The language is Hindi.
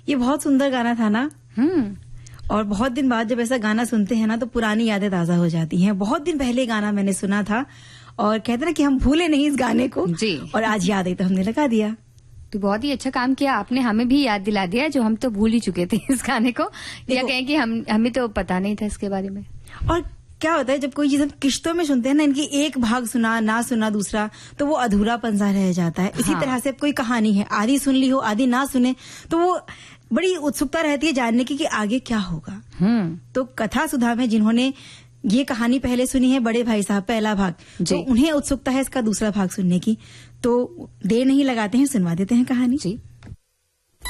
ये बहुत सुंदर गाना था ना। और बहुत दिन बाद जब ऐसा गाना सुनते हैं ना तो पुरानी यादें ताजा हो जाती हैं। बहुत दिन पहले गाना मैंने सुना था और कहते ना कि हम भूले नहीं इस गाने को जी। और आज याद आई तो हमने लगा दिया। तो बहुत ही अच्छा काम किया आपने, हमें भी याद दिला दिया जो हम तो भूल ही चुके थे इस गाने को, या कहें कि हमें तो पता नहीं था इसके बारे में। और क्या होता है जब कोई चीज हम किश्तों में सुनते हैं ना, इनकी एक भाग सुना ना सुना दूसरा, तो वो अधूरा पंजा रह जाता है। इसी तरह से कोई कहानी है, आधी सुन ली हो आधी ना सुने, तो वो बड़ी उत्सुकता रहती है जानने की कि आगे क्या होगा। तो कथा सुधा में जिन्होंने ये कहानी पहले सुनी है, बड़े भाई साहब पहला भाग, तो उन्हें उत्सुकता है इसका दूसरा भाग सुनने की, तो देर नहीं लगाते हैं, सुनवा देते हैं कहानी। जी।